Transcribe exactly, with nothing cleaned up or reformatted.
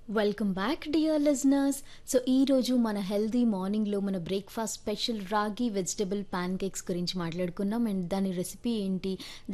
Welcome back dear listeners. So ఈరోజు మన healthy మార్నింగ్లో మన బ్రేక్ఫాస్ట్ స్పెషల్ రాగి వెజిటబుల్ ప్యాన్ కేక్స్ గురించి మాట్లాడుకున్నాం. అండ్ దాని రెసిపీ ఏంటి,